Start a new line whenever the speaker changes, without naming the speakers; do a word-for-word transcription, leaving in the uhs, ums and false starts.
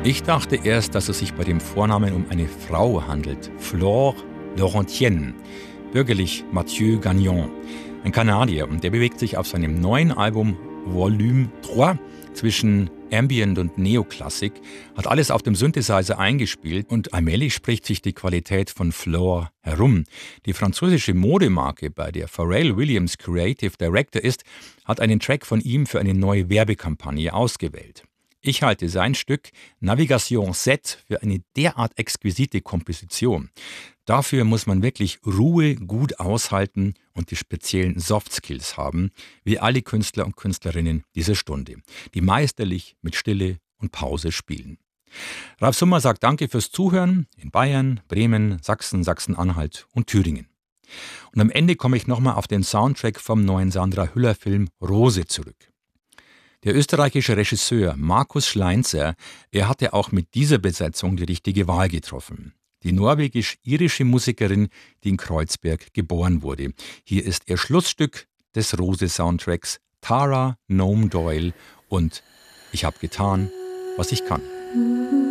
Ich dachte erst, dass es sich bei dem Vornamen um eine Frau handelt. Flore Laurentienne, bürgerlich Mathieu Gagnon. Ein Kanadier, und der bewegt sich auf seinem neuen Album Volume drei zwischen Ambient und Neoklassik, hat alles auf dem Synthesizer eingespielt und allmählich spricht sich die Qualität von Flore herum. Die französische Modemarke, bei der Pharrell Williams Creative Director ist, hat einen Track von ihm für eine neue Werbekampagne ausgewählt. Ich halte sein Stück Navigation sieben für eine derart exquisite Komposition. Dafür muss man wirklich Ruhe gut aushalten und die speziellen Soft Skills haben, wie alle Künstler und Künstlerinnen dieser Stunde, die meisterlich mit Stille und Pause spielen. Ralf Summer sagt Danke fürs Zuhören in Bayern, Bremen, Sachsen, Sachsen-Anhalt und Thüringen. Und am Ende komme ich nochmal auf den Soundtrack vom neuen Sandra Hüller-Film Rose zurück. Der österreichische Regisseur Markus Schleinzer, er hatte auch mit dieser Besetzung die richtige Wahl getroffen. Die norwegisch-irische Musikerin, die in Kreuzberg geboren wurde. Hier ist ihr Schlussstück des Rose-Soundtracks Tara Gnome Doyle und Ich hab getan, was ich kann.